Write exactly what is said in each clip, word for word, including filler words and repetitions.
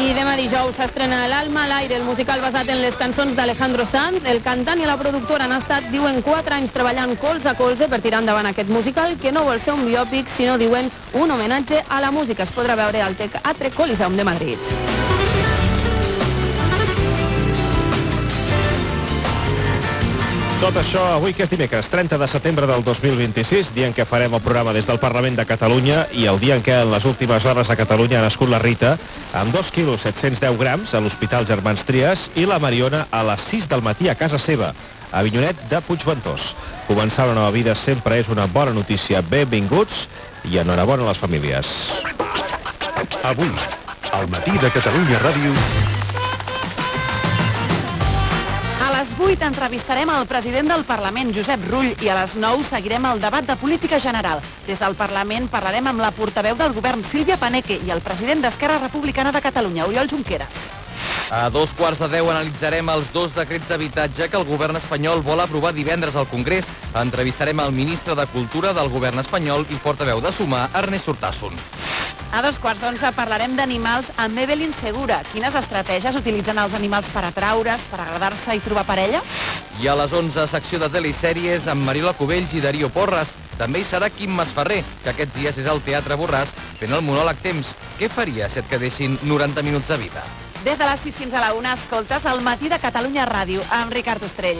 I demà dijous s'estrena l'Alma al aire, el musical basat en les cançons d'Alejandro Sanz. El cantant i la productora han estat, diuen, quatre anys treballant colze a colze per tirar endavant aquest musical, que no vol ser un biòpic, sinó, diuen, un homenatge a la música. Es podrà veure al Teatre Coliseum de Madrid. Tot això avui, que és dimecres, trenta de setembre del dos mil vint-i-sis, dia en què farem el programa des del Parlament de Catalunya i el dia en què en les últimes hores a Catalunya ha nascut la Rita, amb dos quilos set-cents deu grams a l'Hospital Germans Trias, i la Mariona a les sis del matí a casa seva, a Avinyonet de Puigventós. Començar una nova vida sempre és una bona notícia. Benvinguts i enhorabona a les famílies. Avui, al matí de Catalunya Ràdio... A les vuit entrevistarem el president del Parlament, Josep Rull, i a les nou seguirem el debat de política general. Des del Parlament parlarem amb la portaveu del govern, Sílvia Paneque, i el president d'Esquerra Republicana de Catalunya, Oriol Junqueras. A dos quarts de deu analitzarem els dos decrets d'habitatge que el govern espanyol vol aprovar divendres al Congrés. Entrevistarem el ministre de Cultura del govern espanyol i portaveu de Sumar, Ernest Urtasun. A dos quarts d'onze parlarem d'animals amb Evelyn Segura. Quines estratègies utilitzen els animals per atraure's, per agradar-se i trobar parella? I a les onze, secció de telesèries amb Mariola Cubells i Darío Porras. També hi serà Quim Masferrer, que aquests dies és al Teatre Borràs, fent el monòleg Temps. Què faria si et quedessin noranta minuts de vida? Des de les sis fins a la una escoltes el matí de Catalunya Ràdio amb Ricard Ostrell.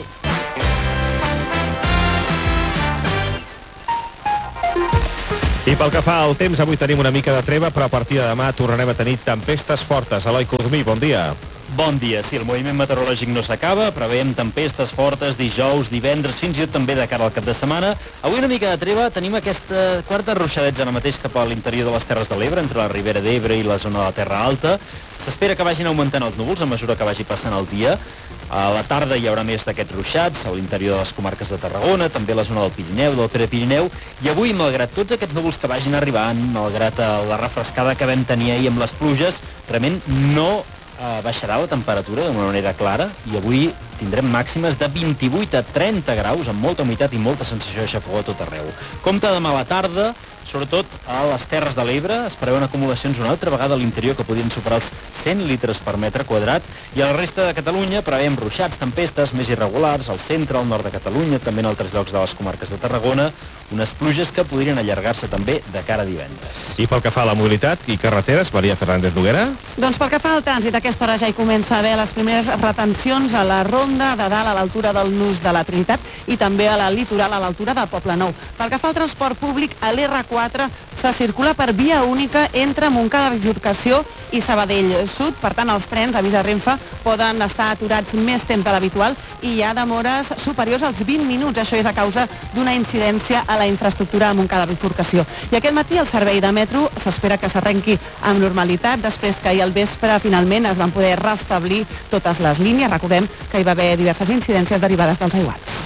I pel que fa al temps, avui tenim una mica de treva, però a partir de demà tornarem a tenir tempestes fortes. Eloi Codumí, bon dia. Bon dia. Sí, el moviment meteorològic no s'acaba, preveiem tempestes fortes dijous, divendres, fins i tot també de cara al cap de setmana. Avui una mica de treva, tenim aquesta quarta ruixadets ara mateix cap a l'interior de les Terres de l'Ebre, entre la Ribera d'Ebre i la zona de la Terra Alta. S'espera que vagin augmentant els núvols a mesura que vagi passant el dia. A la tarda hi haurà més d'aquests ruixats a l'interior de les comarques de Tarragona, també a la zona del Pirineu, del Prepirineu, i avui, malgrat tots aquests núvols que vagin arribant, malgrat la refrescada que vam tenir ahir amb les pluges, realment no eh, baixarà la temperatura d'una manera clara, i avui tindrem màximes de vint-i-vuit a trenta graus, amb molta humitat i molta sensació de xafogor a tot arreu. Compte demà a la tarda, sobretot a les Terres de l'Ebre, es preveuen acumulacions una altra vegada a l'interior que podrien superar els cent litres per metre quadrat, i a la resta de Catalunya preveiem ruixats, tempestes més irregulars, al centre, al nord de Catalunya, també en altres llocs de les comarques de Tarragona, unes pluges que podrien allargar-se també de cara a divendres. I pel que fa a la mobilitat i carreteres, Maria Fernández Noguera? Doncs pel que fa al trànsit, a aquesta hora ja hi comença a haver les primeres retencions a la ronda de dalt a l'altura del Nus de la Trinitat i també a la litoral a l'altura de Poblenou. Pel que fa al transport públic, a l'R quatre se circula per via única entre Montcada Bifurcació i Sabadell Sud. Per tant, els trens, avisa Renfe, poden estar aturats més temps de l'habitual i hi ha demores superiors als vint minuts. Això és a causa d'una incidència a la infraestructura a Montcada Bifurcació. I aquest matí el servei de metro s'espera que s'arrenqui amb normalitat, després que ahir al vespre finalment es van poder restablir totes les línies. Recordem que hi va haver diverses incidències derivades dels aiguats.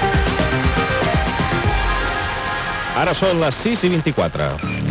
Ara són les sis i vint-i-quatre.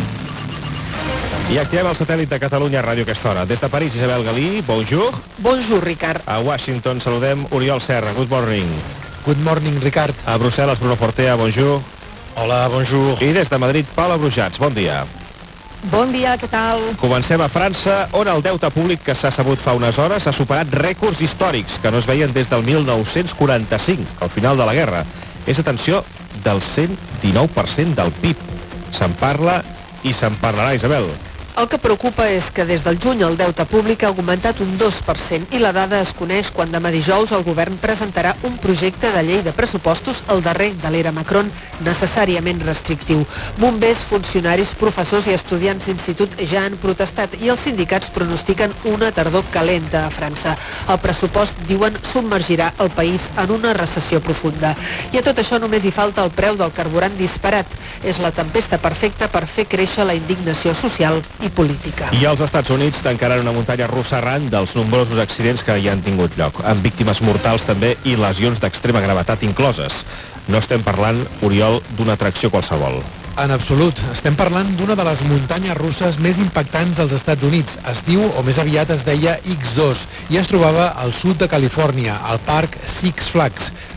I activem el satèl·lit de Catalunya Ràdio a aquesta hora. Des de París, Isabel Galí, bonjour. Bonjour, Ricard. A Washington saludem Oriol Serra, good morning. Good morning, Ricard. A Brussel·les, Bruno Fortea, bonjour. Hola, bonjour. I des de Madrid, Paula Brujats, bon dia. Bon dia, què tal? Comencem a França, on el deute públic que s'ha sabut fa unes hores ha superat rècords històrics que no es veien des del mil nou-cents quaranta-cinc, al final de la guerra. És, atenció, del cent dinou per cent del P I B. Se'n parla i se'n parlarà, Isabel. El que preocupa és que des del juny el deute públic ha augmentat un dos per cent i la dada es coneix quan demà dijous el govern presentarà un projecte de llei de pressupostos, el darrer de l'era Macron, necessàriament restrictiu. Bombers, funcionaris, professors i estudiants d'institut ja han protestat i els sindicats pronostiquen una tardor calenta a França. El pressupost, diuen, submergirà el país en una recessió profunda. I a tot això només hi falta el preu del carburant disparat. És la tempesta perfecta per fer créixer la indignació social i política. I els Estats Units tancaran una muntanya russa arran dels nombrosos accidents que hi han tingut lloc, amb víctimes mortals també i lesions d'extrema gravetat incloses. No estem parlant, Oriol, d'una atracció qualsevol. En absolut. Estem parlant d'una de les muntanyes russes més impactants dels Estats Units. Es diu, o més aviat es deia, X dos, i es trobava al sud de Califòrnia, al parc Six Flags.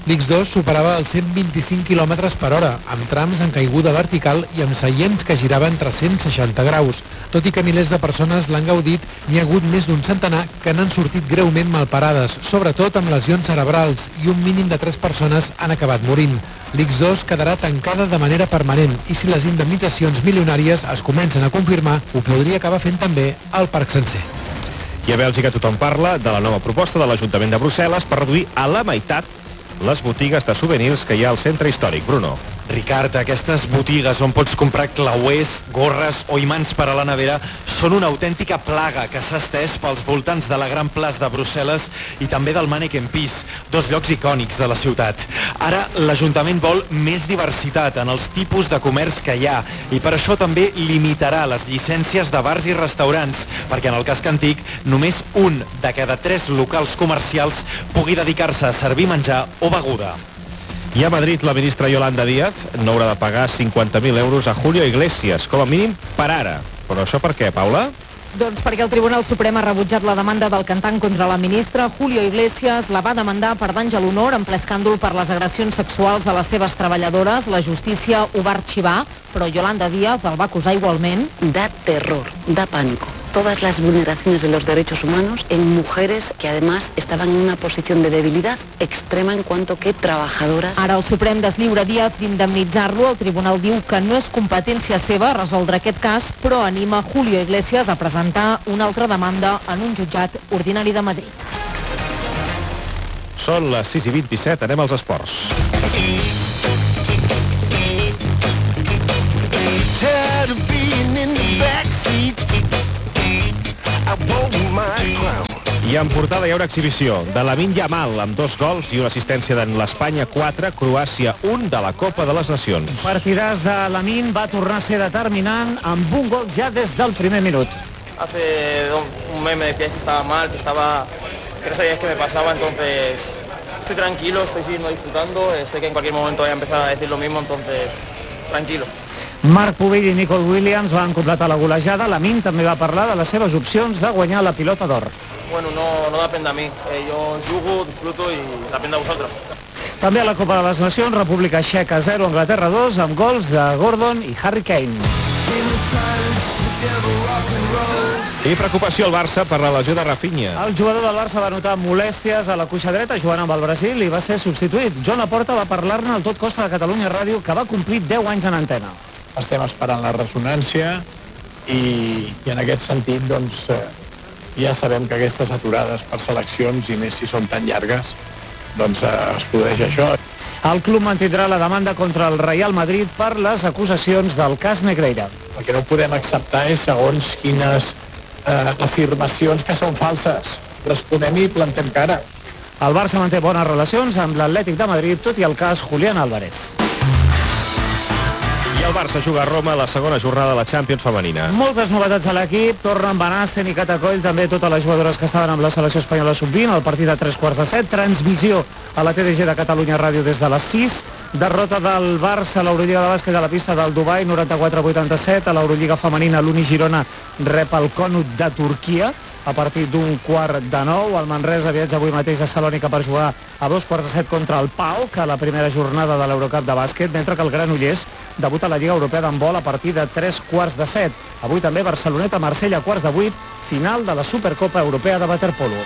L'Ics dos superava els cent vint-i-cinc quilòmetres per hora, amb trams en caiguda vertical i amb seients que giraven tres cents seixanta graus. Tot i que milers de persones l'han gaudit, n'hi ha hagut més d'un centenar que n'han sortit greument malparades, sobretot amb lesions cerebrals, i un mínim de tres persones han acabat morint. L'Ics dos quedarà tancada de manera permanent i si les indemnitzacions milionàries es comencen a confirmar, ho podria acabar fent també el parc sencer. I a Bèlgica tothom parla de la nova proposta de l'Ajuntament de Brussel·les per reduir a la meitat les botigues de souvenirs que hi ha al centre històric. Bruno. Ricard, aquestes botigues on pots comprar clauers, gorres o imants per a la nevera són una autèntica plaga que s'ha estès pels voltants de la Gran Plaça de Brussel·les i també del Manneken Pis, dos llocs icònics de la ciutat. Ara l'Ajuntament vol més diversitat en els tipus de comerç que hi ha i per això també limitarà les llicències de bars i restaurants, perquè en el casc antic només un de cada tres locals comercials pugui dedicar-se a servir menjar o beguda. I a Madrid la ministra Yolanda Díaz no haurà de pagar cinquanta mil euros a Julio Iglesias, com a mínim per ara. Però això per què, Paula? Doncs perquè el Tribunal Suprem ha rebutjat la demanda del cantant contra la ministra. Julio Iglesias la va demandar per danys a l'honor en ple escàndol per les agressions sexuals a les seves treballadores. La justícia ho va arxivar, però Yolanda Díaz el va acusar igualment. Da terror, da pánico. Todas las vulneraciones de los derechos humanos en mujeres que además estaban en una posición de debilidad extrema en cuanto que trabajadoras. Ara el Suprem deslliura Díaz d'indemnitzar-lo. El tribunal diu que no és competència seva resoldre aquest cas, però anima Julio Iglesias a presentar una altra demanda en un jutjat ordinari de Madrid. Són les sis i vint-i-set, anem als esports. I en portada hi ha una exhibició de Lamine Yamal amb dos gols i una assistència de l'Espanya quatre, Croàcia un de la Copa de les Nacions. Partidàs de Lamine va tornar a ser determinant amb un gol ja des del primer minut. Hace un mes me decíais que estaba mal, que estaba, que no sabíais qué me pasaba, entonces estoy tranquilo, estoy siguiendo disfrutando, eh, sé que en cualquier momento voy a empezar a decir lo mismo, entonces tranquilo. Marc Pubill i Nicole Williams van completar la golejada. Lamine també va parlar de les seves opcions de guanyar la pilota d'or. Bueno, no, no depende de mí, eh, yo jugo, disfruto y depende de vosotros. També a la Copa de les Nacions, República Txeca zero, Anglaterra dos, amb gols de Gordon i Harry Kane. I preocupació al Barça per la lesió de Rafinha. El jugador del Barça va notar molèsties a la cuixa dreta jugant amb el Brasil i va ser substituït. Joan Laporta va parlar-ne al Tot Costa de Catalunya Ràdio, que va complir deu anys en antena. Estem esperant la ressonància i, i en aquest sentit doncs, eh, ja sabem que aquestes aturades per seleccions, i més si són tan llargues, doncs eh, es produeix això. El club mantindrà la demanda contra el Real Madrid per les acusacions del cas Negreira. El que no podem acceptar és segons quines eh, afirmacions que són falses. Responem i plantem cara. El Barça manté bones relacions amb l'Atlètic de Madrid, tot i el cas Julián Álvarez. I el Barça juga a Roma la segona jornada de la Champions femenina. Moltes novetats a l'equip, tornen Van Asten i Catacoll, també totes les jugadores que estaven amb la selecció espanyola sub vint, el partit a tres quarts de set, transmissió a la T D G de Catalunya Ràdio des de les sis, derrota del Barça a l'Eurolliga de bàsquet a la pista del Dubai, noranta-quatre a vuitanta-set, a l'Eurolliga femenina l'Uni Girona rep el Konut de Turquia, a partir d'un quart de nou. El Manresa viatja avui mateix a Salònica per jugar a dos quarts de set contra el PAOK a la primera jornada de l'Eurocup de bàsquet, mentre que el Granollers debuta a la Lliga Europea d'handbol a partir de tres quarts de set. Avui també Barceloneta-Marsella a quarts de vuit, final de la Supercopa Europea de waterpolo.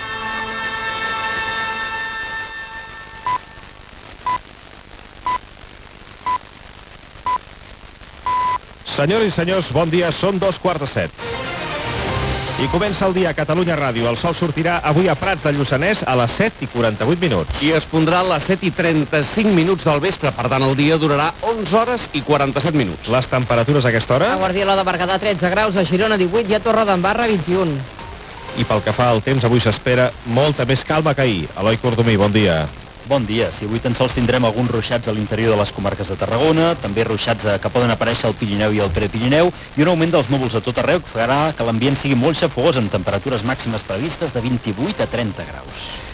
Senyores i senyors, bon dia, són dos quarts de set. I comença el dia a Catalunya Ràdio. El sol sortirà avui a Prats de Lluçanès a les set i quaranta-vuit minuts. I es pondrà a les set i trenta-cinc minuts del vespre. Per tant, el dia durarà onze hores i quaranta-set minuts. Les temperatures a aquesta hora? A Guardiola de Berguedà tretze graus, a Girona divuit i a Torredembarra vint-i-un. I pel que fa al temps, avui s'espera molta més calma que ahir. Eloi Cordomí, bon dia. Bon dia. Si avui tan sols tindrem alguns ruixats a l'interior de les comarques de Tarragona, també ruixats que poden aparèixer al Pirineu i al Prepirineu, i un augment dels núvols a tot arreu que farà que l'ambient sigui molt xafogós amb temperatures màximes previstes de vint-i-vuit a trenta graus.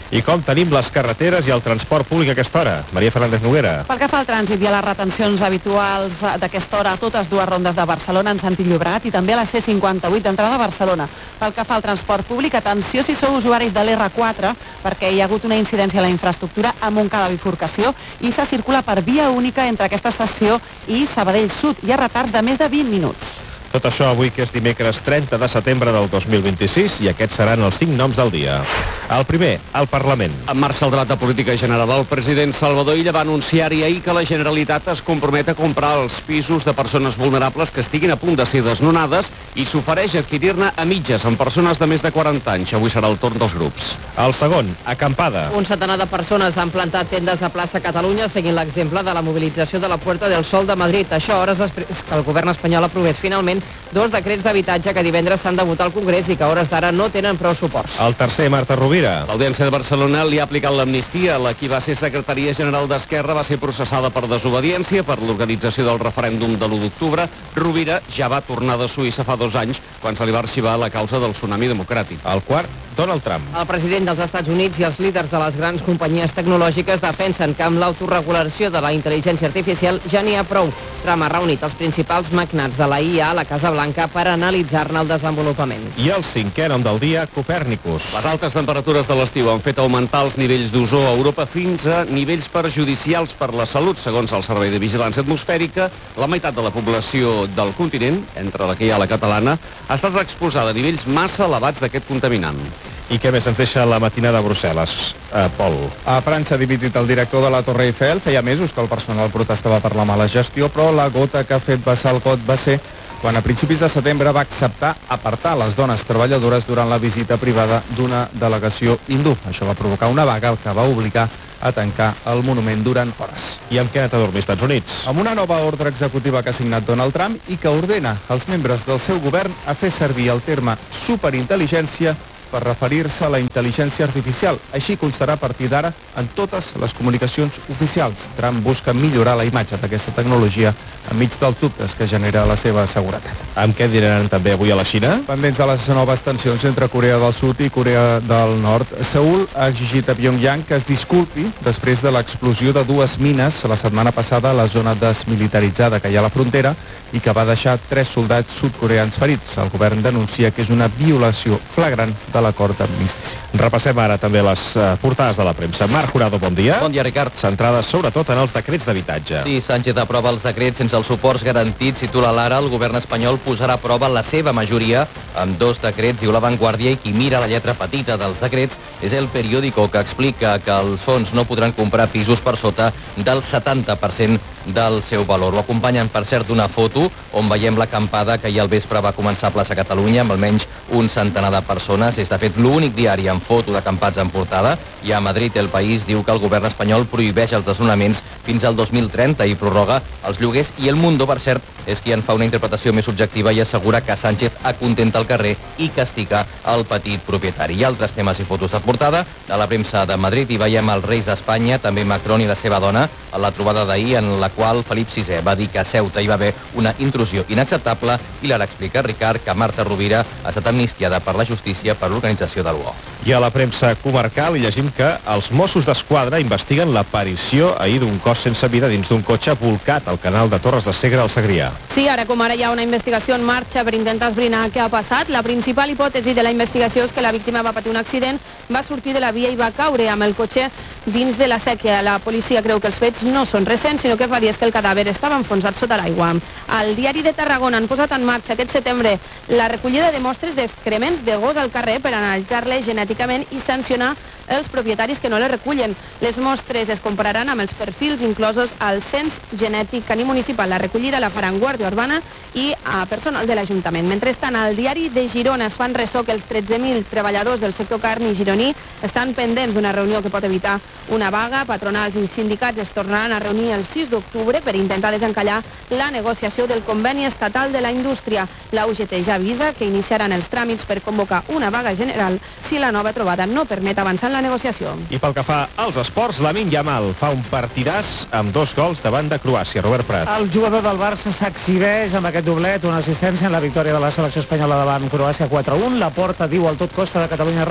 I com tenim les carreteres i el transport públic a aquesta hora? Maria Fernández Noguera. Pel que fa al trànsit i a les retencions habituals d'aquesta hora a totes dues rondes de Barcelona en sentit Llobregat i també a la C cinquanta-vuit d'entrada a Barcelona. Pel que fa al transport públic, atenció si sou usuaris de l'R quatre, perquè hi ha hagut una incidència a la infraestructura a Montcada bifurcació i se circula per via única entre aquesta estació i Sabadell Sud. Hi ha retards de més de vint minuts. Tot això avui, que és dimecres trenta de setembre del dos mil vint-i-sis, i aquests seran els cinc noms del dia. El primer, el Parlament. En marxa el debat de política general. El president Salvador Illa va anunciar-hi ahir que la Generalitat es compromet a comprar els pisos de persones vulnerables que estiguin a punt de ser desnonades i s'ofereix a adquirir-ne a mitges amb persones de més de quaranta anys. Avui serà el torn dels grups. El segon, acampada. Un centenar de persones han plantat tendes a plaça Catalunya seguint l'exemple de la mobilització de la Puerta del Sol de Madrid. Això hores després que el govern espanyol aprovés finalment dos decrets d'habitatge que divendres s'han de votar al Congrés i que a hores d'ara no tenen prou suports. El tercer, Marta Rovira. L'Audiència de Barcelona li ha aplicat l'amnistia. La qui va ser secretaria general d'Esquerra va ser processada per desobediència per l'organització del referèndum de l'u d'octubre. Rovira ja va tornar de Suïssa fa dos anys, quan se li va arxivar la causa del tsunami democràtic. El quart, Donald Trump. El president dels Estats Units i els líders de les grans companyies tecnològiques defensen que amb l'autoregulació de la intel·ligència artificial ja n'hi ha prou. Trump ha reunit els principals magnats de la I A a la Casa Blanca per analitzar-ne el desenvolupament. I el cinquè nom del dia, Copèrnicus. Les altes temperatures de l'estiu han fet augmentar els nivells d'ozó a Europa fins a nivells perjudicials per la salut. Segons el Servei de Vigilància Atmosfèrica, la meitat de la població del continent, entre la que hi ha la catalana, ha estat exposada a nivells massa elevats d'aquest contaminant. I què més ens deixa la matinada a Brussel·les, eh, Pol? A França ha dimitit el director de la Torre Eiffel. Feia mesos que el personal protestava per la mala gestió, però la gota que ha fet vessar el got va ser quan a principis de setembre va acceptar apartar les dones treballadores durant la visita privada d'una delegació hindú. Això va provocar una vaga que va obligar a tancar el monument durant hores. I amb què ha anat a dormir als Estats Units? Amb una nova ordre executiva que ha signat Donald Trump i que ordena als membres del seu govern a fer servir el terme superintel·ligència per referir-se a la intel·ligència artificial. Així constarà a partir d'ara en totes les comunicacions oficials. Trump busca millorar la imatge d'aquesta tecnologia enmig dels dubtes que genera la seva seguretat. Amb què diran també avui a la Xina? Pendents de les noves tensions entre Corea del Sud i Corea del Nord, Seül ha exigit a Pyongyang que es disculpi després de l'explosió de dues mines la setmana passada a la zona desmilitaritzada que hi ha a la frontera i que va deixar tres soldats sud-coreans ferits. El govern denuncia que és una violació flagrant de l'acord d'amnistia. Repassem ara també les uh, portades de la premsa. Marc Jurado, bon dia. Bon dia, Ricard. Centrades sobretot en els decrets d'habitatge. Sí, Sánchez aprova els decrets sense els suports garantits. Titula l'Ara, el govern espanyol posarà a prova la seva majoria amb dos decrets, diu La Vanguardia, i qui mira la lletra petita dels decrets és El Periódico, que explica que els fons no podran comprar pisos per sota del setanta per cent del seu valor. Ho acompanyen, per cert, d'una foto on veiem l'acampada que ahir al vespre va començar a plaça Catalunya amb almenys un centenar de persones. És, de fet, l'únic diari amb foto d'acampats en portada. I a Madrid El País diu que el govern espanyol prohibeix els desnonaments fins al dos mil trenta i prorroga els lloguers. I El Mundo, per cert, és qui en fa una interpretació més objectiva i assegura que Sánchez acontenta el carrer i castiga el petit propietari. I altres temes i fotos de portada. A la premsa de Madrid hi veiem els reis d'Espanya, també Macron i la seva dona, a la trobada d'ahir en la qual Felip sisè va dir que a Ceuta hi va haver una intrusió inacceptable i l'ara explica Ricard que Marta Rovira ha estat amnistiada per la justícia per l'organització de l'U O. I a la premsa comarcal hi llegim que els Mossos d'Esquadra investiguen l'aparició ahir d'un cos sense vida dins d'un cotxe volcat al canal de Torres de Segre al Segrià. Sí, ara com ara hi ha una investigació en marxa per intentar esbrinar què ha passat. La principal hipòtesi de la investigació és que la víctima va patir un accident, va sortir de la via i va caure amb el cotxe dins de la sèquia. La policia creu que els fets no són recents, sinó que fa dies que el cadàver estava enfonsat sota l'aigua. Al diari de Tarragona han posat en marxa aquest setembre la recollida de mostres d'excrements de gos al carrer per analitzar-les genèticament i sancionar els propietaris que no les recullen. Les mostres es compararan amb els perfils inclosos al cens genètic caní municipal. La recollida la faran Guàrdia Urbana i a personal de l'Ajuntament. Mentrestant, al diari de Girona es fan ressò que els tretze mil treballadors del sector carni gironí estan pendents d'una reunió que pot evitar una vaga. Patronals i sindicats es tornaran a reunir el sis d'octubre per intentar desencallar la negociació del conveni estatal de la indústria. La U G T ja avisa que iniciaran els tràmits per convocar una vaga general si la nova trobada no permet avançar en la negociació. I pel que fa als esports, Lamine Yamal fa un partidàs amb dos gols davant de Croàcia. Robert Prat. El jugador del Barça s'exhibeix amb aquest doblet, una assistència en la victòria de la selecció espanyola davant Croàcia quatre a un. La Porta diu al Tot Costa de Catalunya Ràdio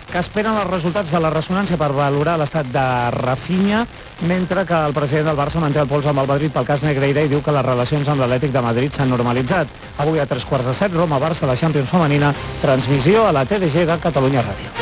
que esperen els resultats de la ressonància per valorar l'estat de Rafinha, mentre que el president del Barça manté el pols amb el Madrid pel cas Negreira i diu que les relacions amb l'Atlètic de Madrid s'han normalitzat. Avui a tres quarts de set, Roma-Barça, la Champions femenina, transmissió a la T D G de Catalunya Ràdio.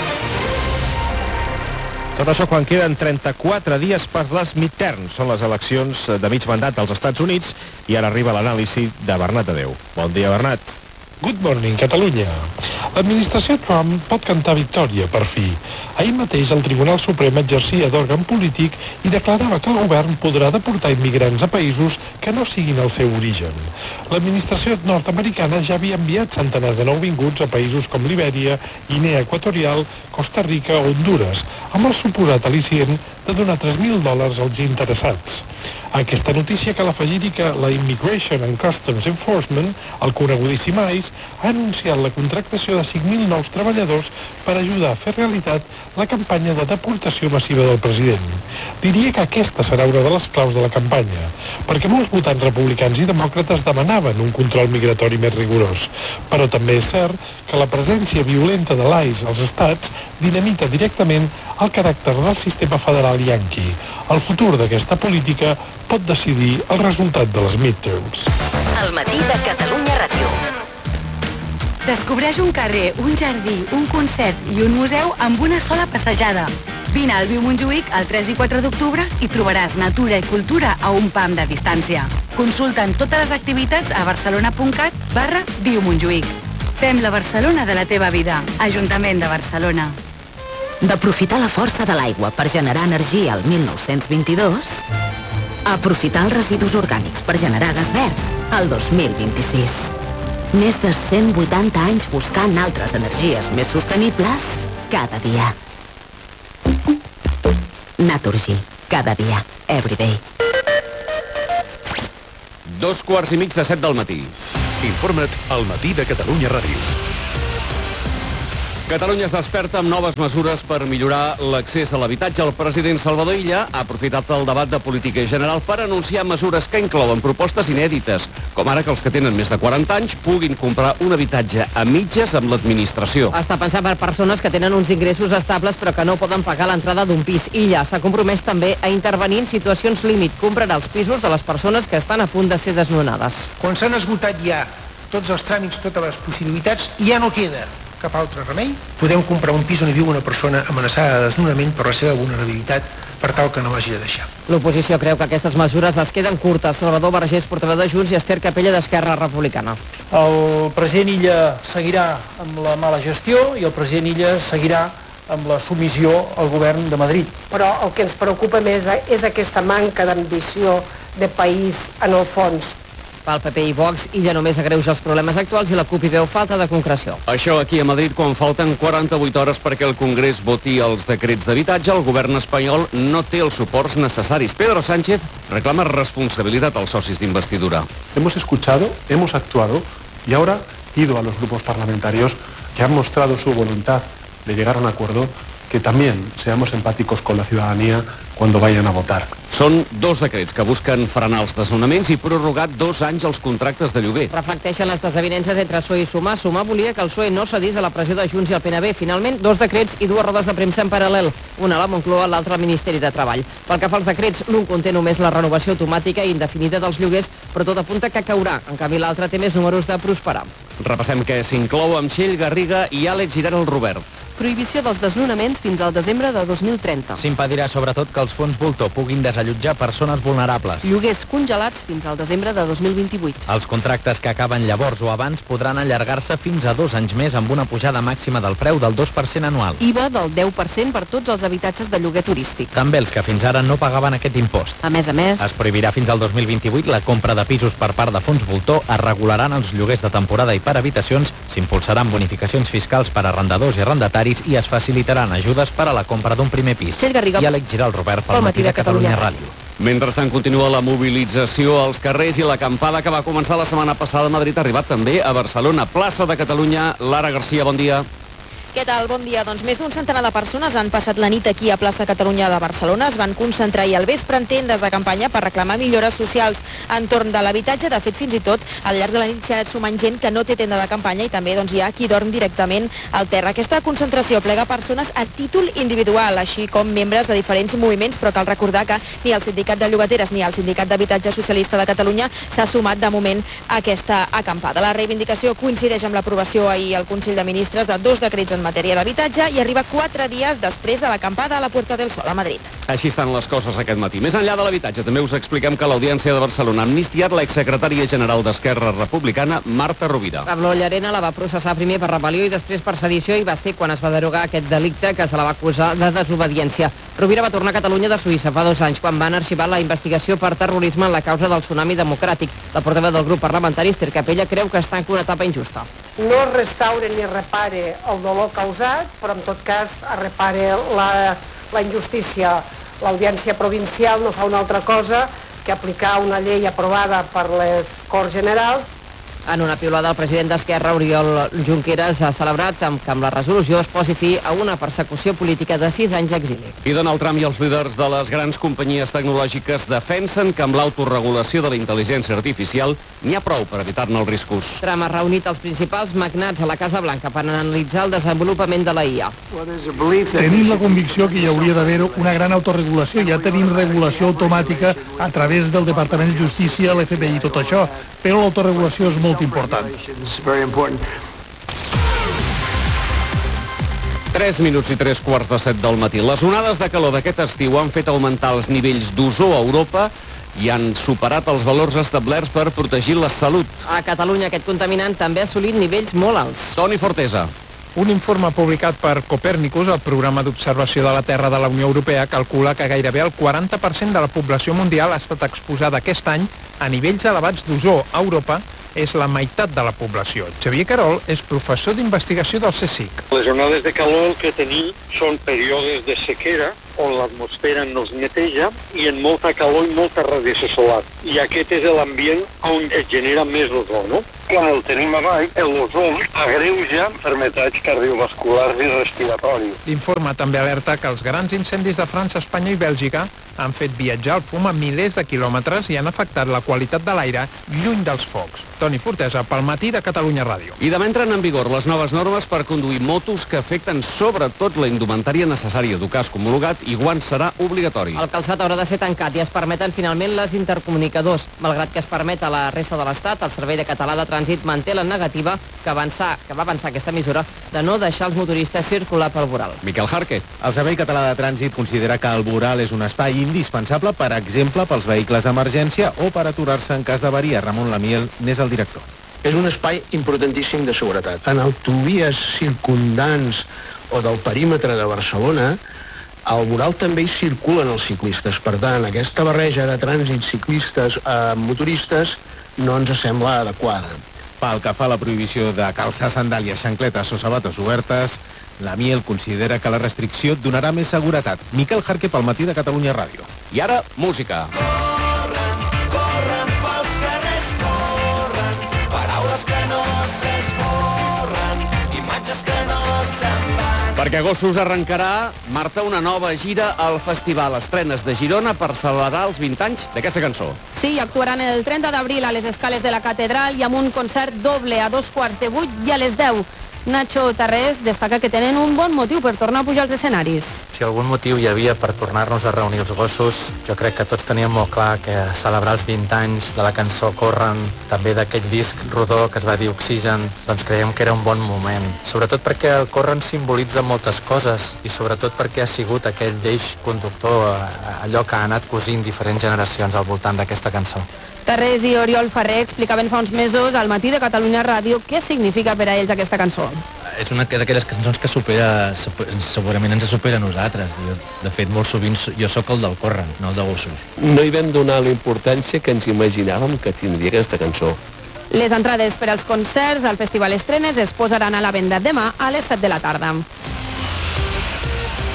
Tot això quan queden trenta-quatre dies per les midterms. Són les eleccions de mig mandat als Estats Units i ara arriba l'anàlisi de Bernat Adeu. Bon dia, Bernat. Good morning, Catalunya. L'administració Trump pot cantar victòria, per fi. Ahir mateix el Tribunal Suprem exercia d'òrgan polític i declarava que el govern podrà deportar immigrants a països que no siguin el seu origen. L'administració nord-americana ja havia enviat centenars de nouvinguts a països com Libèria, Guinea Equatorial, Costa Rica o Honduras, amb el suposat al·licient de donar tres mil dòlars als interessats. A aquesta notícia cal afegir-hi que la Immigration and Customs Enforcement, el conegudíssim ICE, ha anunciat la contractació de cinc mil nous treballadors per ajudar a fer realitat la campanya de deportació massiva del president. Diria que aquesta serà una de les claus de la campanya, perquè molts votants republicans i demòcrates demanaven un control migratori més rigorós, però també és cert que la presència violenta de l'ICE als estats dinamita directament el caràcter del sistema federal yanqui. El futur d'aquesta política pot decidir el resultat de les midterms. El matí de Catalunya Ràdio. Descobreix un carrer, un jardí, un concert i un museu amb una sola passejada. Vine al Viu Montjuïc el tres i quatre d'octubre i trobaràs natura i cultura a un pam de distància. Consulta'n totes les activitats a barcelona.cat barra Viu Montjuïc. Fem la Barcelona de la teva vida. Ajuntament de Barcelona. D'aprofitar la força de l'aigua per generar energia al mil nou-cents vint-i-dos, a aprofitar els residus orgànics per generar gas verd al dos mil vint-i-sis. Més de cent vuitanta anys buscant altres energies més sostenibles cada dia. Naturgy. Cada dia. Everyday. Dos quarts i mig de set del matí. Informa't al matí de Catalunya Ràdio. Catalunya es desperta amb noves mesures per millorar l'accés a l'habitatge. El president Salvador Illa ha aprofitat el debat de política general per anunciar mesures que inclouen propostes inèdites, com ara que els que tenen més de quaranta anys puguin comprar un habitatge a mitges amb l'administració. Està pensat per persones que tenen uns ingressos estables però que no poden pagar l'entrada d'un pis. Illa s'ha compromès també a intervenir en situacions límit. Comprarà els pisos de les persones que estan a punt de ser desnonades. Quan s'han esgotat ja tots els tràmits, totes les possibilitats, ja no queda cap altre remei. Podem comprar un pis on hi viu una persona amenaçada de desnonament per la seva vulnerabilitat, per tal que no l'hagi de deixar. L'oposició creu que aquestes mesures es queden curtes. Salvador Vergés, portaveu de Junts, i Esther Capella, d'Esquerra Republicana. El president Illa seguirà amb la mala gestió i el president Illa seguirà amb la submissió al govern de Madrid. Però el que ens preocupa més és aquesta manca d'ambició de país en el fons. Pel P P i Vox, Illa només agreuja els problemes actuals i la CUP hi veu falta de concreció. Això aquí a Madrid, quan falten quaranta-vuit hores perquè el Congrés voti els decrets d'habitatge, el govern espanyol no té els suports necessaris. Pedro Sánchez reclama responsabilitat als socis d'investidura. Hemos escuchado, hemos actuado y ahora pido a los grupos parlamentarios que han mostrado su voluntad de llegar a un acuerdo que también seamos empáticos con la ciudadanía cuando vayan a votar. Són dos decrets que busquen frenar els desnonaments i prorrogar dos anys els contractes de lloguer. Reflecteixen les desavinences entre P S O E i Sumar. Sumar volia que el P S O E no cedís a la pressió de Junts i el P N B. Finalment, dos decrets i dues rodes de premsa en paral·lel. Una a la Moncloa, l'altra al Ministeri de Treball. Pel que fa als decrets, l'un conté només la renovació automàtica i indefinida dels lloguers, però tot apunta que caurà. En canvi, l'altre té més números de prosperar. Repassem què s'inclou amb Txell, Garriga i Àlex Giral Robert. Prohibició dels desnonaments fins al desembre de dos mil trenta. S'impedirà sobretot que els fons voltor puguin desallotjar persones vulnerables. Lloguers congelats fins al desembre de dos mil vint-i-vuit. Els contractes que acaben llavors o abans podran allargar-se fins a dos anys més amb una pujada màxima del preu del dos per cent anual. I V A del deu per cent per tots els habitatges de lloguer turístic. També els que fins ara no pagaven aquest impost. A més a més, es prohibirà fins al dos mil vint-i-vuit la compra de pisos per part de fons voltor, es regularan els lloguers de temporada i per habitacions, s'impulsaran bonificacions fiscals per a arrendadors i arrendataris i es facilitaran ajudes per a la compra d'un primer pis. Txell Garriga i Àlex Giral Robert pel matí de Catalunya Ràdio. Mentrestant continua la mobilització als carrers i l'acampada que va començar la setmana passada a Madrid ha arribat també a Barcelona. Plaça de Catalunya, Lara Garcia, bon dia. Què tal? Bon dia. Doncs més d'un centenar de persones han passat la nit aquí a plaça Catalunya de Barcelona. Es van concentrar ahir al vespre en tendes de campanya per reclamar millores socials entorn de l'habitatge. De fet, fins i tot, al llarg de la nit s'ha anat sumant gent que no té tenda de campanya i també doncs, hi ha qui dorm directament al terra. Aquesta concentració plega persones a títol individual, així com membres de diferents moviments, però cal recordar que ni el Sindicat de Llogateres ni el Sindicat d'Habitatge Socialista de Catalunya s'ha sumat de moment a aquesta acampada. La reivindicació coincideix amb l'aprovació ahir al Consell de Ministres de dos decrets en matèria d'habitatge i arriba quatre dies després de l'acampada a la Puerta del Sol, a Madrid. Així estan les coses aquest matí. Més enllà de l'habitatge, també us expliquem que l'Audiència de Barcelona ha amnistiat l'exsecretària general d'Esquerra Republicana, Marta Rovira. Pablo Llarena la va processar primer per rebel·lió i després per sedició i va ser quan es va derogar aquest delicte que se la va acusar de desobediència. Rovira va tornar a Catalunya de Suïssa fa dos anys quan van arxivar la investigació per terrorisme en la causa del tsunami democràtic. La portaveu del grup parlamentari, Esther Capella, creu que està en una etapa injusta. No restaure ni repare el dolor causat, però en tot cas es repare la, la injustícia. L'Audiència Provincial no fa una altra cosa que aplicar una llei aprovada per les Corts Generals. En una piulada, el president d'Esquerra, Oriol Junqueras, ha celebrat que amb la resolució es posi fi a una persecució política de sis anys d'exili. I Donald Trump i els líders de les grans companyies tecnològiques defensen que amb l'autoregulació de la intel·ligència artificial n'hi ha prou per evitar-ne els riscos. Trump ha reunit els principals magnats a la Casa Blanca per analitzar el desenvolupament de la I A. Tenim la convicció que hi hauria d'haver una gran autorregulació. Ja tenim regulació automàtica a través del Departament de Justícia, l'F B I i tot això, però l'autoregulació és molt important. tres minuts i tres quarts de set del matí. Les onades de calor d'aquest estiu han fet augmentar els nivells d'ozó a Europa i han superat els valors establerts per protegir la salut. A Catalunya aquest contaminant també ha assolit nivells molt alts. Toni Fortesa. Un informe publicat per Copernicus, el programa d'observació de la Terra de la Unió Europea, calcula que gairebé el quaranta per cent de la població mundial ha estat exposada aquest any a nivells elevats d'ozó. A Europa és la meitat de la població. Xavier Carol és professor d'investigació del CSIC. Les onades de calor el que tenim són períodes de sequera on l'atmosfera no es neteja i en molta calor i molta radiació solar. I aquest és l'ambient on es genera més ozó, no? Quan el tenim avall, l'ozó agreuja malalties cardiovasculars i respiratoris. L'informe també alerta que els grans incendis de França, Espanya i Bèlgica han fet viatjar el fum a milers de quilòmetres i han afectat la qualitat de l'aire lluny dels focs. Toni Fortesa, pel matí de Catalunya Ràdio. I demà entren en vigor les noves normes per conduir motos que afecten sobretot la indumentària necessària. Dur casc homologat i guants serà obligatori. El calçat haurà de ser tancat i es permeten finalment les intercomunicadors. Malgrat que es permet a la resta de l'Estat, el Servei de Català de Trànsit manté la negativa que, avançar, que va avançar aquesta mesura de no deixar els motoristes circular pel voral. Miquel Jarque. El Servei Català de Trànsit considera que el voral és un espai indispensable, per exemple, pels vehicles d'emergència o per aturar-se en cas d'avaria. Ramon Lamiel n'és el director. És un espai importantíssim de seguretat. En autovies circundants o del perímetre de Barcelona, al voral també hi circulen els ciclistes. Per tant, aquesta barreja de trànsit ciclistes a motoristes no ens sembla adequada. Pel que fa a la prohibició de calçar sandàlies, xancletes o sabates obertes, la Miel considera que la restricció donarà més seguretat. Miquel Jarque, pel matí de Catalunya Ràdio. I ara, música. Perquè Gossos arrencarà, Marta, una nova gira al Festival Estrenes de Girona per celebrar els vint anys d'aquesta cançó. Sí, actuaran el trenta d'abril a les escales de la Catedral i amb un concert doble a dos quarts de vuit i a les deu. Nacho Tarrés destaca que tenen un bon motiu per tornar a pujar als escenaris. Si algun motiu hi havia per tornar-nos a reunir els Gossos, jo crec que tots teníem molt clar que celebrar els vint anys de la cançó Corren, també d'aquell disc rodó que es va dir Oxigen, doncs creiem que era un bon moment. Sobretot perquè el Corren simbolitza moltes coses i sobretot perquè ha sigut aquell eix conductor, allò que ha anat cosint diferents generacions al voltant d'aquesta cançó. Tarrés i Oriol Ferrer explicaven fa uns mesos al matí de Catalunya Ràdio què significa per a ells aquesta cançó. És una d'aquelles cançons que supera, segurament ens supera a nosaltres. Jo, de fet, molt sovint jo sóc el del Corren, no el de Gossos. No hi vam donar la importància que ens imaginàvem que tindria aquesta cançó. Les entrades per als concerts al Festival Estrenes es posaran a la venda demà a les set de la tarda.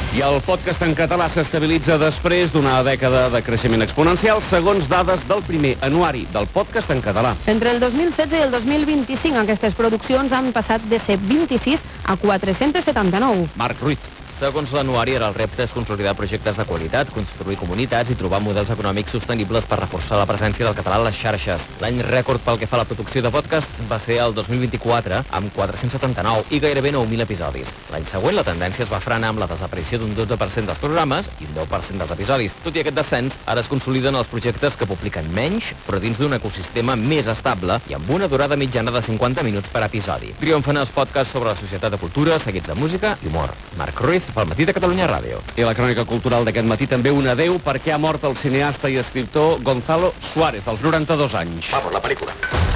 I el podcast en català s'estabilitza després d'una dècada de creixement exponencial, segons dades del primer anuari del podcast en català. Entre el dos mil setze i el dos mil vint-i-cinc, aquestes produccions han passat de ser vint-i-sis a quatre-cents setanta-nou. Marc Ruiz. Segons l'anuari, era el repte és consolidar projectes de qualitat, construir comunitats i trobar models econòmics sostenibles per reforçar la presència del català a les xarxes. L'any rècord pel que fa a la producció de podcast va ser el dos mil vint-i-quatre, amb quatre-cents setanta-nou i gairebé nou mil episodis. L'any següent, la tendència es va frenar amb la desaparició d'un dotze per cent dels programes i un deu per cent dels episodis. Tot i aquest descens, ara es consoliden els projectes que publiquen menys, però dins d'un ecosistema més estable i amb una durada mitjana de cinquanta minuts per episodi. Triomfen els podcasts sobre la societat de cultura, seguits de música i humor. Marc Ruiz, pel Matí de Catalunya Ràdio. I la crònica cultural d'aquest matí també un adeu perquè ha mort el cineasta i escriptor Gonzalo Suárez, als noranta-dos anys. Vamos, la película.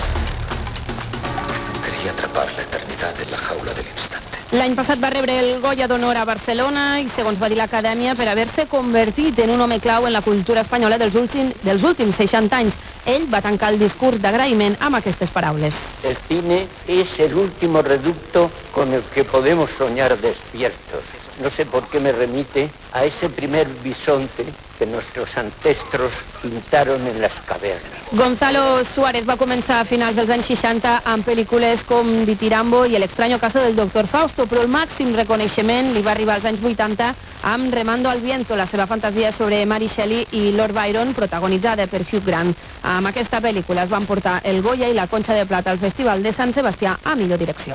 Quería atrapar la eternidad en la jaula del instante. L'any passat va rebre el Goya d'Honor a Barcelona i, segons va dir l'Acadèmia, per haver-se convertit en un home clau en la cultura espanyola dels últims, dels últims seixanta anys. Ell va tancar el discurs d'agraïment amb aquestes paraules. El cine es el último reducto con el que podemos soñar despiertos. No sé por qué me remite a ese primer bisonte que nuestros ancestros pintaron en las cavernas. Gonzalo Suárez va començar a finals dels anys seixanta amb pel·lícules com Ditirambo i El extraño caso del doctor Fausto, però el màxim reconeixement li va arribar als anys vuitanta amb Remando al viento, la seva fantasia sobre Mary Shelley i Lord Byron, protagonitzada per Hugh Grant. Amb aquesta pel·lícula es van portar el Goya i la Conxa de Plata al Festival de Sant Sebastià a millor direcció.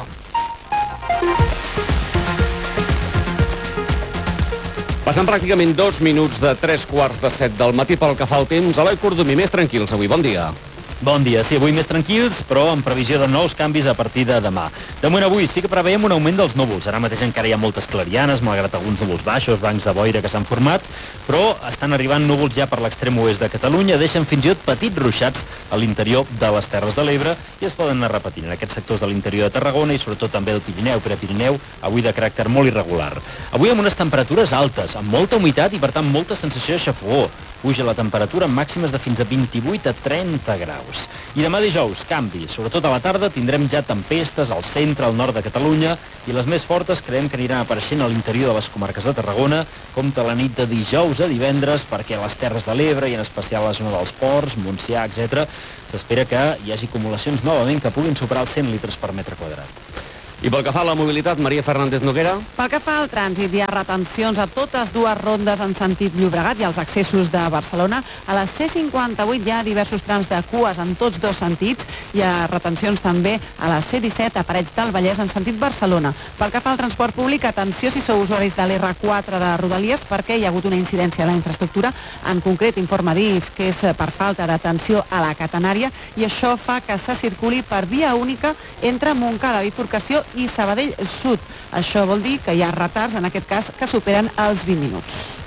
Passen pràcticament dos minuts de tres quarts de set del matí pel que fa el temps. Eloi Cordomí, més tranquils avui. Bon dia. Bon dia, sí, avui més tranquils, però amb previsió de nous canvis a partir de demà. De moment avui sí que preveiem un augment dels núvols. Ara mateix encara hi ha moltes clarianes, malgrat alguns núvols baixos, bancs de boira que s'han format, però estan arribant núvols ja per l'extrem oest de Catalunya, deixen fins i tot petits ruixats a l'interior de les Terres de l'Ebre i es poden anar repetint en aquests sectors de l'interior de Tarragona i sobretot també del Pirineu, Prepirineu, avui de caràcter molt irregular. Avui amb unes temperatures altes, amb molta humitat i per tant molta sensació de xafogor. Puja la temperatura amb màximes de fins a vint-i-vuit a trenta graus. I demà dijous, canvi. Sobretot a la tarda tindrem ja tempestes al centre, al nord de Catalunya, i les més fortes creiem que aniran apareixent a l'interior de les comarques de Tarragona, com de la nit de dijous a divendres, perquè a les Terres de l'Ebre i en especial a la zona dels Ports, Montsià, etcètera, s'espera que hi hagi acumulacions novament que puguin superar els cent litres per metre quadrat. I pel que fa a la mobilitat, Maria Fernández Noguera. Pel que fa al trànsit, hi ha retencions a totes dues rondes en sentit Llobregat i als accessos de Barcelona. A la C cinquanta-vuit hi ha diversos trams de cues en tots dos sentits. Hi ha retencions també a la C disset a Parets del Vallès en sentit Barcelona. Pel que fa al transport públic, atenció si sou usuaris de l'R quatre de Rodalies perquè hi ha hagut una incidència a la infraestructura. En concret, informa D I F que és per falta d'atenció a la catenària i això fa que se circuli per via única entre Montcada, Bifurcació i Sabadell Sud. Això vol dir que hi ha retards, en aquest cas, que superen els vint minuts.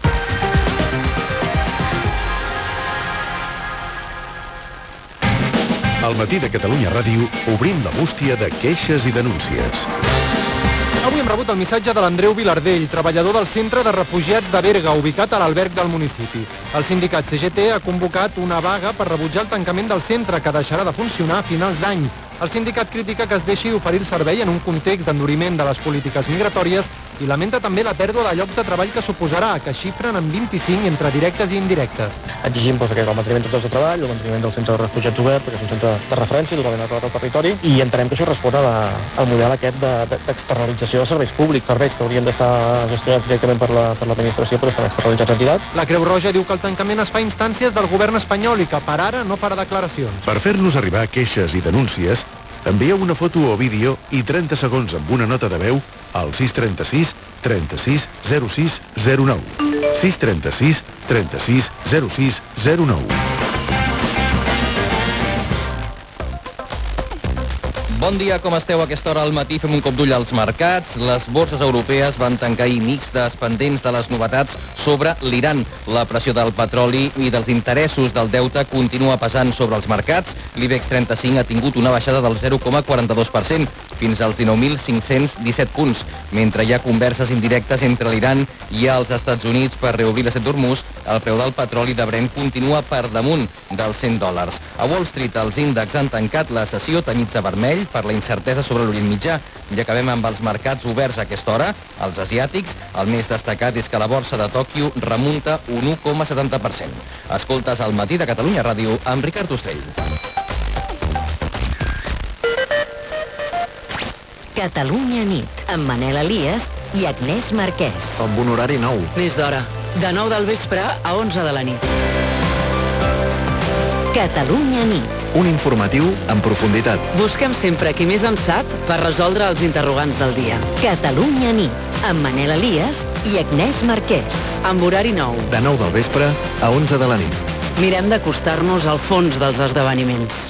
Al matí de Catalunya Ràdio obrim la bústia de queixes i denúncies. Avui hem rebut el missatge de l'Andreu Vilardell, treballador del centre de refugiats de Berga, ubicat a l'alberg del municipi. El sindicat C G T ha convocat una vaga per rebutjar el tancament del centre, que deixarà de funcionar a finals d'any. El sindicat critica que es deixi d'oferir el servei en un context d'enduriment de les polítiques migratòries i lamenta també la pèrdua de llocs de treball que suposarà, que xifren en vint-i-cinc entre directes i indirectes. Exigim doncs, el manteniment de llocs de treball, el manteniment del centre de refugiats obert, perquè és un centre de referència totalment arrelat al territori, i entenem que això respon a la, al model aquest d'externalització de, de serveis públics, serveis que haurien d'estar gestionats directament per l'administració, la, per però estan externalitzats a entitats. La Creu Roja diu que el tancament es fa a instàncies del govern espanyol i que per ara no farà declaracions. Per fer-nos arribar queixes i denúncies, envieu una foto o vídeo i trenta segons amb una nota de veu al sis trenta-sis trenta-sis zero sis zero nou. sis trenta-sis trenta-sis zero sis zero nou. Bon dia, com esteu? A aquesta hora al matí fem un cop d'ull als mercats. Les borses europees van tancar ahir mixtes, pendents de les novetats sobre l'Iran. La pressió del petroli i dels interessos del deute continua pesant sobre els mercats. L'IBEX trenta-cinc ha tingut una baixada del zero coma quaranta-dos per cent. fins als dinou mil cinc-cents disset punts. Mentre hi ha converses indirectes entre l'Iran i els Estats Units per reobrir la Strait d'Hormuz, el preu del petroli de Brent continua per damunt dels cent dòlars. A Wall Street els índexs han tancat la sessió tenyits de vermell per la incertesa sobre l'Orient Mitjà. I acabem amb els mercats oberts a aquesta hora, els asiàtics. El més destacat és que la borsa de Tòquio remunta un u coma setanta per cent. Escoltes al Matí de Catalunya Ràdio amb Ricard Ostrell. Catalunya nit, amb Manel Elias i Agnès Marquès. Amb un horari nou. Més d'hora, de nou del vespre a onze de la nit. Catalunya nit. Un informatiu en profunditat. Busquem sempre qui més en sap per resoldre els interrogants del dia. Catalunya nit, amb Manel Elias i Agnès Marquès. Amb horari nou. De nou del vespre a onze de la nit. Mirem d'acostar-nos al fons dels esdeveniments.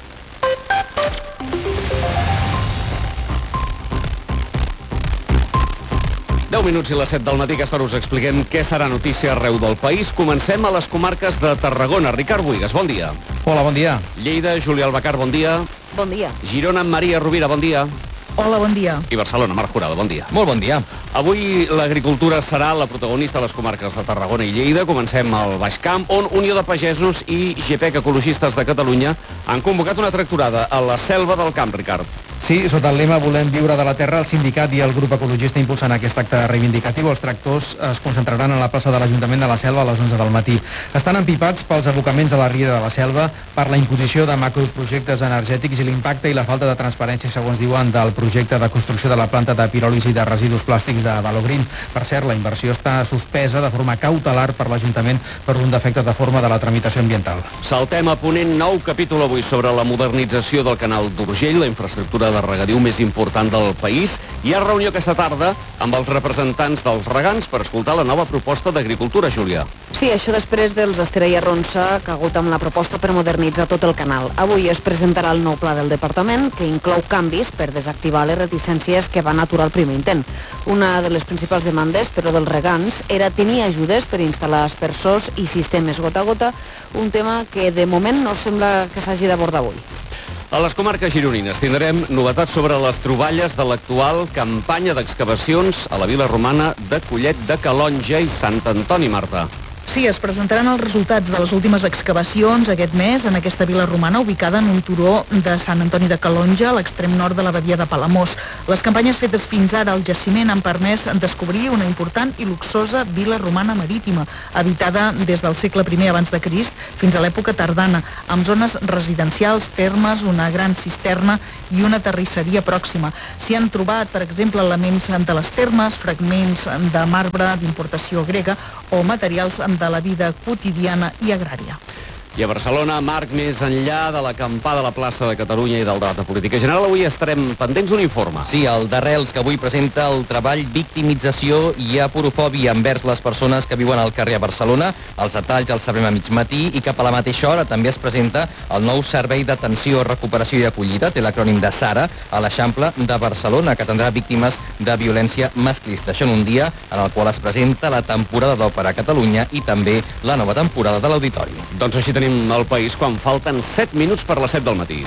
deu minuts i les set del matí, aquesta hora us expliquem què serà notícia arreu del país. Comencem a les comarques de Tarragona. Ricard Buigas, bon dia. Hola, bon dia. Lleida, Júlia Albacar, bon dia. Bon dia. Girona, Maria Rovira, bon dia. Hola, bon dia. I Barcelona, Marc Jurado, bon dia. Molt bon dia. Avui l'agricultura serà la protagonista a les comarques de Tarragona i Lleida. Comencem al Baix Camp, on Unió de Pagesos i G P E C Ecologistes de Catalunya han convocat una tractorada a la selva del camp, Ricard. Sí, sota el lema Volem viure de la terra, el sindicat i el grup ecologista impulsen aquest acte reivindicatiu. Els tractors es concentraran a la plaça de l'Ajuntament de la Selva a les onze del matí. Estan empipats pels abocaments a la riera de la Selva, per la imposició de macroprojectes energètics i l'impacte i la falta de transparència, segons diuen, del projecte de construcció de la planta de piròlisi de residus plàstics de Valogreen. Per cert, la inversió està suspesa de forma cautelar per l'Ajuntament per un defecte de forma de la tramitació ambiental. Saltem a Ponent, nou capítol avui sobre la modernització del canal d'Urgell, la infraestructura de regadiu més important del país. Hi ha reunió aquesta tarda amb els representants dels regants per escoltar la nova proposta d'agricultura, Júlia. Sí, això després dels Estera i Arronsa, que ha hagut amb la proposta per modernitzar tot el canal. Avui es presentarà el nou pla del departament, que inclou canvis per desactivar les reticències que van aturar el primer intent. Una de les principals demandes, però, dels regants era tenir ajudes per instal·lar aspersors i sistemes gota a gota, un tema que de moment no sembla que s'hagi d'abordar avui. A les comarques gironines tindrem novetats sobre les troballes de l'actual campanya d'excavacions a la vila romana de Collet de Calonja i Sant Antoni, Marta. Sí, es presentaran els resultats de les últimes excavacions aquest mes en aquesta vila romana ubicada en un turó de Sant Antoni de Calonja, a l'extrem nord de la badia de Palamós. Les campanyes fetes fins ara al jaciment han permès descobrir una important i luxosa vila romana marítima, habitada des del segle primer abans de Crist fins a l'època tardana, amb zones residencials, termes, una gran cisterna i una terrisseria pròxima. S'hi han trobat, per exemple, elements de les termes, fragments de marbre d'importació grega o materials de la vida quotidiana i agrària. I a Barcelona, Marc, més enllà de l'acampada a la plaça de Catalunya i del debat de política general, avui estarem pendents d'un informe. Sí, el d'Arrels, que avui presenta el treball Victimització i aporofòbia envers les persones que viuen al carrer a Barcelona. Els detalls els sabrem a mig matí i cap a la mateixa hora també es presenta el nou Servei d'Atenció, Recuperació i Acollida, té l'acrònim de SARA, a l'Eixample de Barcelona, que atendrà víctimes de violència masclista. Això en un dia en el qual es presenta la temporada d'òpera a Catalunya i també la nova temporada de l'Auditori. Doncs així tenim el país quan falten set minuts per les set del matí.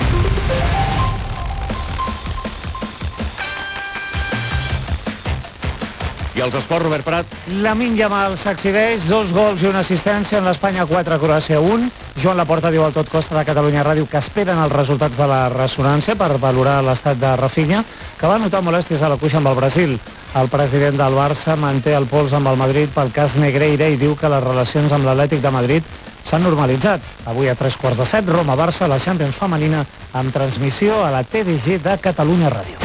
I els esports, Robert Prat. Lamine Yamal s'exhibeix, dos gols i una assistència en l'Espanya quatre, Croàcia un. Joan Laporta diu al Tot Costa de Catalunya Ràdio que esperen els resultats de la ressonància per valorar l'estat de Rafinha, que va notar molèsties a la cuixa amb el Brasil. El president del Barça manté el pols amb el Madrid pel cas Negreira i diu que les relacions amb l'Atlètic de Madrid s'han normalitzat. Avui a tres quarts de set, Roma-Barça, la Champions femenina, amb transmissió a la T V G de Catalunya Ràdio.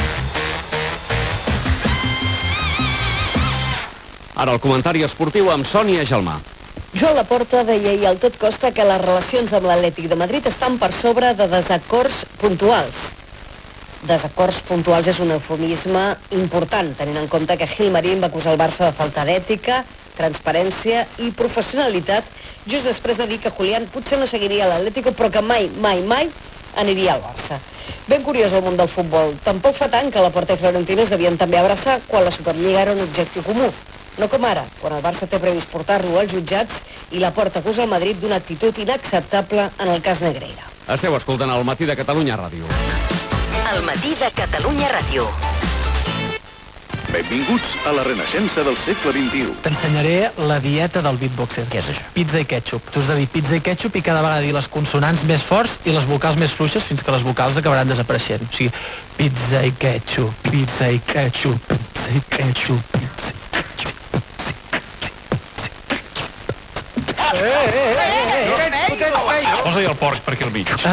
Ara el comentari esportiu amb Sònia Gelmà. Joan Laporta deia ahir al Tot Costa que les relacions amb l'Atlètic de Madrid estan per sobre de desacords puntuals. Desacords puntuals és un eufemisme important, tenint en compte que Gil Marín va acusar el Barça de falta d'ètica, transparència i professionalitat, just després de dir que Julián potser no seguiria a l'Atlético, però que mai, mai, mai aniria al Barça. Ben curiós el món del futbol. Tampoc fa tant que Laporta i Florentino es devien també abraçar quan la Superliga era un objectiu comú. No com ara, quan el Barça té previst portar-lo als jutjats i Laporta acusa el Madrid d'una actitud inacceptable en el cas Negreira. Esteu escoltant el Matí de Catalunya Ràdio. al matí de Catalunya Ràdio. Benvinguts a la renaixença del segle vint-i-u. T'ensenyaré la dieta del beatboxer. Què és això? Pizza i ketchup. Tu has de dir pizza i ketchup i cada vegada dir les consonants més forts i les vocals més fluixes fins que les vocals acabaran desapareixent. O sigui, pizza i ketchup, pizza i ketchup, pizza i ketchup, pizza i ketchup, pizza i ketchup. Posa-hi el porc per aquí al mig.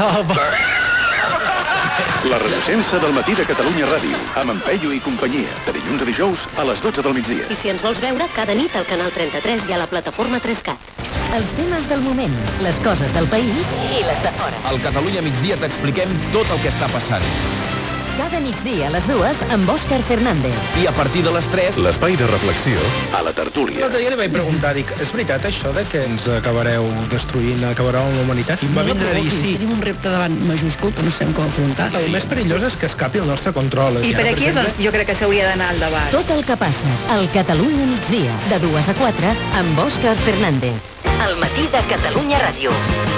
La renaixença del matí de Catalunya Ràdio, amb en Peyu i companyia, de dilluns a dijous a les dotze del migdia. I si ens vols veure, cada nit al canal trenta-tres i a la plataforma tres cat. Els temes del moment, les coses del país i les de fora. Al Catalunya Migdia t'expliquem tot el que està passant. Cada migdia a les dues amb Òscar Fernández. I a partir de les tres... L'espai de reflexió a la tertúlia. L'altre dia li vaig preguntar, dic, és veritat això de que ens acabareu destruint, acabareu amb la humanitat? I em va No vindre a dir, provoquis, sí. tenim un repte davant majúscul que no sabem com afrontar. El més perillós és que escapi el nostre control. I per aquí és on jo crec que s'hauria d'anar al debat. Tot el que passa al Catalunya migdia, de dues a quatre, amb Òscar Fernández. Al matí de Catalunya Ràdio.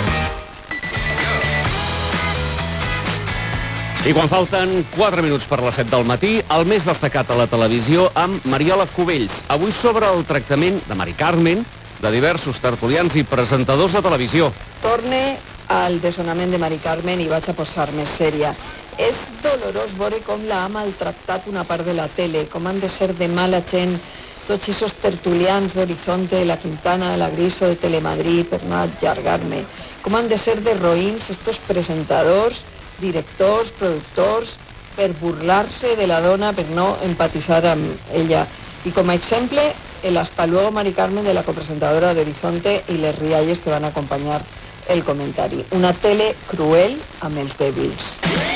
I quan falten quatre minuts per les set del matí, el més destacat a la televisió amb Mariola Cubells. Avui sobre el tractament de Mari Carmen, de diversos tertulians i presentadors de televisió. Torne al desonament de Mari Carmen i vaig a posar més sèria. És dolorós veure com la ha maltractat una part de la tele, com han de ser de mala gent tots aquests tertulians d'Horizonte, de la Quintana, de la Griso, de Telemadrid, per no allargar-me. Com han de ser de roïns estos presentadors, directors, productors, per burlar-se de la dona, per no empatitzar amb ella. I com a exemple, el hasta luego Mari Carmen de la copresentadora de Horizonte i les rialles que van acompanyar el comentari. Una tele cruel amb els dèbils.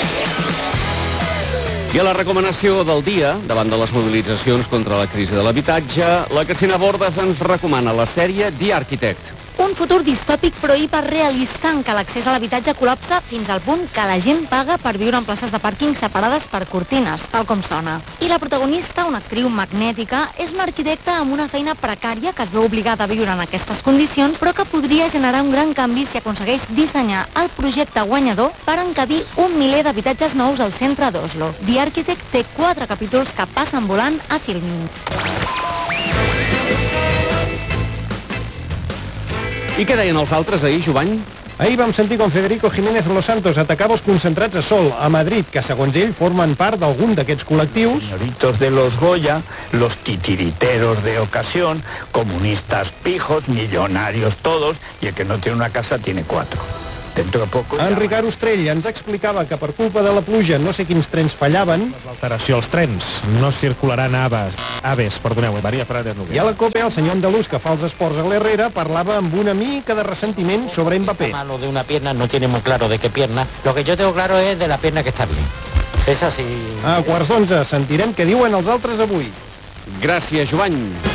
I a la recomanació del dia, davant de les mobilitzacions contra la crisi de l'habitatge, la Cristina Bordes ens recomana la sèrie The Architect. Un futur distòpic però hiperrealista en què l'accés a l'habitatge col·lapsa fins al punt que la gent paga per viure en places de pàrquing separades per cortines, tal com sona. I la protagonista, una actriu magnètica, és una arquitecta amb una feina precària que es veu obligada a viure en aquestes condicions, però que podria generar un gran canvi si aconsegueix dissenyar el projecte guanyador per encabir un miler d'habitatges nous al centre d'Oslo. The Architect té quatre capítols que passen volant a Filmin. I què deien els altres ahir, Jovany? Ahir vam sentir com Federico Jiménez Los Santos atacava els concentrats a Sol, a Madrid, que segons ell formen part d'algun d'aquests col·lectius. Señoritos de los Goya, los titiriteros de ocasión, comunistas pijos, millonarios todos, y el que no tiene una casa tiene cuatro. Dentro de poco... En Ricard Ostrell ens explicava que per culpa de la pluja no sé quins trens fallaven. L'alteració als trens. No circularan aves, aves, perdoneu, Maria Fernández Noguera. I a la COPE el senyor andalús que fa els esports a l'Herrera parlava amb una mica de ressentiment sobre Mbappé. La mano de una pierna no tiene muy claro de qué pierna. Lo que yo tengo claro es de la pierna que está bien. Es así. A quarts d'onze sentirem què diuen els altres avui. Gràcies, Jovany.